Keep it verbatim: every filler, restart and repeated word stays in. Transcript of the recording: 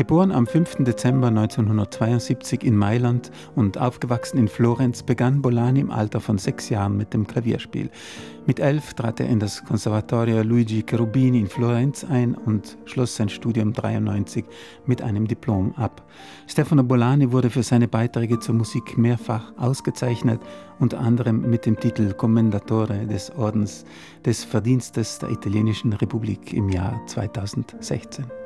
Geboren am fünften Dezember neunzehnhundertzweiundsiebzig in Mailand und aufgewachsen in Florenz, begann Bolani im Alter von sechs Jahren mit dem Klavierspiel. Mit elf trat er in das Conservatorio Luigi Cherubini in Florenz ein und schloss sein Studium dreiundneunzig mit einem Diplom ab. Stefano Bolani wurde für seine Beiträge zur Musik mehrfach ausgezeichnet, unter anderem mit dem Titel Commendatore des Ordens des Verdienstes der Italienischen Republik im Jahr zweitausendsechzehn.